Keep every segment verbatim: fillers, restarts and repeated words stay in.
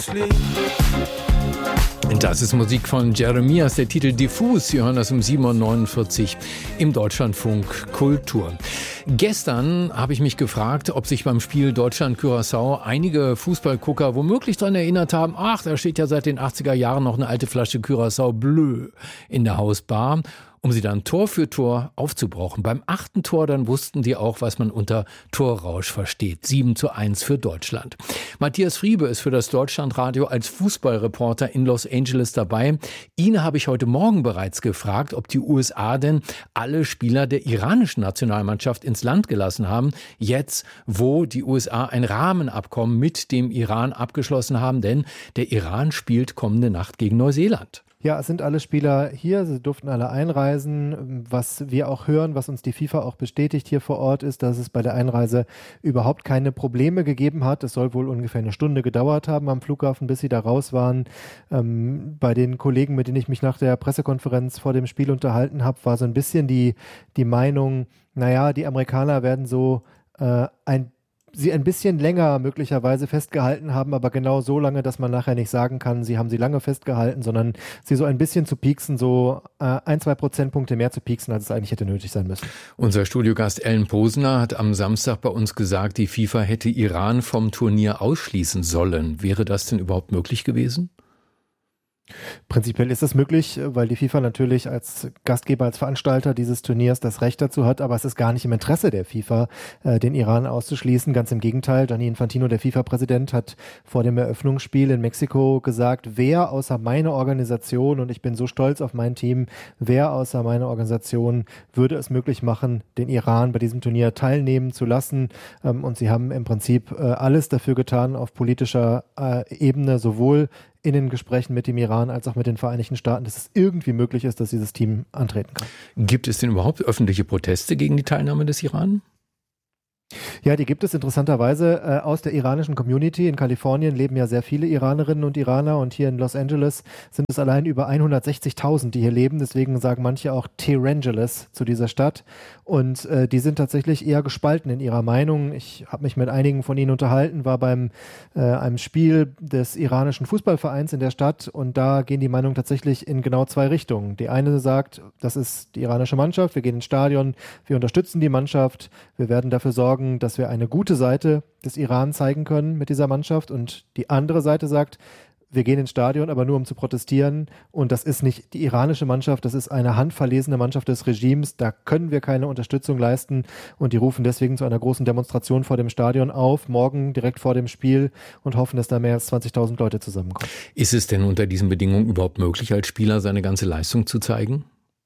Das ist Musik von Jeremias, der Titel Diffus. Sie hören das um sieben Uhr neunundvierzig im Deutschlandfunk Kultur. Gestern habe ich mich gefragt, ob sich beim Spiel Deutschland-Curaçao einige Fußballgucker womöglich daran erinnert haben, ach, da steht ja seit den achtziger Jahren noch eine alte Flasche Curaçao Bleu in der Hausbar, um sie dann Tor für Tor aufzubrauchen. Beim achten Tor dann wussten die auch, was man unter Torrausch versteht. sieben zu eins für Deutschland. Matthias Friebe ist für das Deutschlandradio als Fußballreporter in Los Angeles dabei. Ihn habe ich heute Morgen bereits gefragt, ob die U S A denn alle Spieler der iranischen Nationalmannschaft ins Land gelassen haben. Jetzt, wo die U S A ein Rahmenabkommen mit dem Iran abgeschlossen haben, denn der Iran spielt kommende Nacht gegen Neuseeland. Ja, es sind alle Spieler hier, sie durften alle einreisen. Was wir auch hören, was uns die FIFA auch bestätigt hier vor Ort, ist, dass es bei der Einreise überhaupt keine Probleme gegeben hat. Es soll wohl ungefähr eine Stunde gedauert haben am Flughafen, bis sie da raus waren. Ähm, bei den Kollegen, mit denen ich mich nach der Pressekonferenz vor dem Spiel unterhalten habe, war so ein bisschen die, die Meinung, naja, die Amerikaner werden so äh, ein sie ein bisschen länger möglicherweise festgehalten haben, aber genau so lange, dass man nachher nicht sagen kann, sie haben sie lange festgehalten, sondern sie so ein bisschen zu pieksen, so äh, ein, zwei Prozentpunkte mehr zu pieksen, als es eigentlich hätte nötig sein müssen. Unser Studiogast Ellen Posner hat am Samstag bei uns gesagt, die FIFA hätte Iran vom Turnier ausschließen sollen. Wäre das denn überhaupt möglich gewesen? Prinzipiell ist das möglich, weil die FIFA natürlich als Gastgeber, als Veranstalter dieses Turniers das Recht dazu hat, aber es ist gar nicht im Interesse der FIFA, äh, den Iran auszuschließen. Ganz im Gegenteil, Gianni Infantino, der FIFA-Präsident, hat vor dem Eröffnungsspiel in Mexiko gesagt, wer außer meiner Organisation, und ich bin so stolz auf mein Team, wer außer meiner Organisation würde es möglich machen, den Iran bei diesem Turnier teilnehmen zu lassen. Ähm, und sie haben im Prinzip äh, alles dafür getan, auf politischer äh, Ebene, sowohl in den Gesprächen mit dem Iran als auch mit den Vereinigten Staaten, dass es irgendwie möglich ist, dass dieses Team antreten kann. Gibt es denn überhaupt öffentliche Proteste gegen die Teilnahme des Iran? Ja, die gibt es interessanterweise äh, aus der iranischen Community. In Kalifornien leben ja sehr viele Iranerinnen und Iraner und hier in Los Angeles sind es allein über hundertsechzigtausend, die hier leben. Deswegen sagen manche auch Tehrangeles zu dieser Stadt. Und äh, die sind tatsächlich eher gespalten in ihrer Meinung. Ich habe mich mit einigen von ihnen unterhalten, war beim äh, einem Spiel des iranischen Fußballvereins in der Stadt und da gehen die Meinungen tatsächlich in genau zwei Richtungen. Die eine sagt, das ist die iranische Mannschaft, wir gehen ins Stadion, wir unterstützen die Mannschaft, wir werden dafür sorgen, dass wir eine gute Seite des Iran zeigen können mit dieser Mannschaft, und die andere Seite sagt, wir gehen ins Stadion, aber nur um zu protestieren, und das ist nicht die iranische Mannschaft, das ist eine handverlesene Mannschaft des Regimes, da können wir keine Unterstützung leisten, und die rufen deswegen zu einer großen Demonstration vor dem Stadion auf, morgen direkt vor dem Spiel, und hoffen, dass da mehr als zwanzigtausend Leute zusammenkommen. Ist es denn unter diesen Bedingungen überhaupt möglich, als Spieler seine ganze Leistung zu zeigen?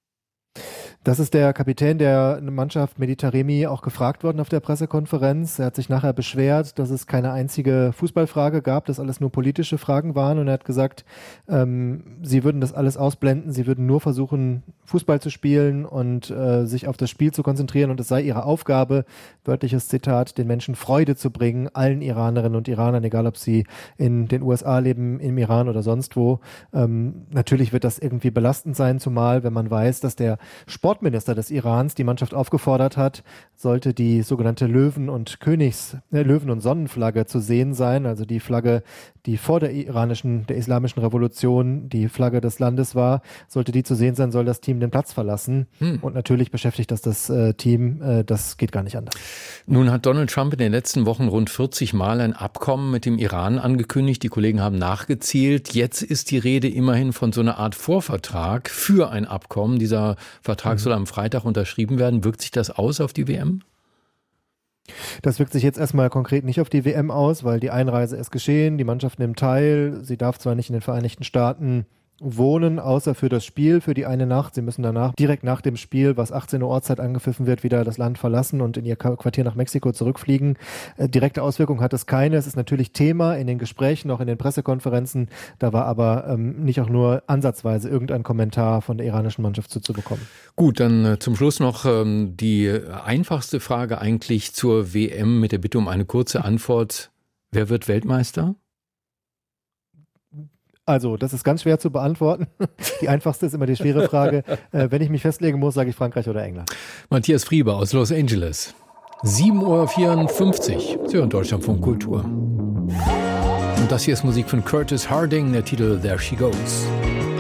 Das ist der Kapitän der Mannschaft Mehdi Taremi auch gefragt worden auf der Pressekonferenz. Er hat sich nachher beschwert, dass es keine einzige Fußballfrage gab, dass alles nur politische Fragen waren, und er hat gesagt, ähm, sie würden das alles ausblenden, sie würden nur versuchen, Fußball zu spielen und äh, sich auf das Spiel zu konzentrieren, und es sei ihre Aufgabe, wörtliches Zitat, den Menschen Freude zu bringen, allen Iranerinnen und Iranern, egal ob sie in den U S A leben, im Iran oder sonst wo. Ähm, natürlich wird das irgendwie belastend sein, zumal wenn man weiß, dass der Sport Sportminister des Irans die Mannschaft aufgefordert hat, sollte die sogenannte Löwen- und Königs, äh, Löwen- und Sonnenflagge zu sehen sein, also die Flagge, die vor der iranischen, der islamischen Revolution die Flagge des Landes war, sollte die zu sehen sein, soll das Team den Platz verlassen. Hm. Und natürlich beschäftigt das das äh, Team, äh, das geht gar nicht anders. Nun hat Donald Trump in den letzten Wochen rund vierzig Mal ein Abkommen mit dem Iran angekündigt. Die Kollegen haben nachgezählt. Jetzt ist die Rede immerhin von so einer Art Vorvertrag für ein Abkommen. Dieser Vertrag soll am Freitag unterschrieben werden. Wirkt sich das aus auf die W M? Das wirkt sich jetzt erstmal konkret nicht auf die W M aus, weil die Einreise ist geschehen, die Mannschaft nimmt teil. Sie darf zwar nicht in den Vereinigten Staaten wohnen, außer für das Spiel, für die eine Nacht. Sie müssen danach direkt nach dem Spiel, was achtzehn Uhr Ortszeit angepfiffen wird, wieder das Land verlassen und in ihr Quartier nach Mexiko zurückfliegen. Äh, direkte Auswirkungen hat es keine. Es ist natürlich Thema in den Gesprächen, auch in den Pressekonferenzen. Da war aber ähm, nicht auch nur ansatzweise irgendein Kommentar von der iranischen Mannschaft zuzubekommen. Gut, dann äh, zum Schluss noch ähm, die einfachste Frage eigentlich zur W M mit der Bitte um eine kurze Antwort. Wer wird Weltmeister? Also, das ist ganz schwer zu beantworten. Die einfachste ist immer die schwere Frage. Äh, wenn ich mich festlegen muss, sage ich Frankreich oder England. Matthias Friebe aus Los Angeles. sieben Uhr vierundfünfzig. Sie hören Deutschlandfunk Kultur. Und das hier ist Musik von Curtis Harding, der Titel There She Goes.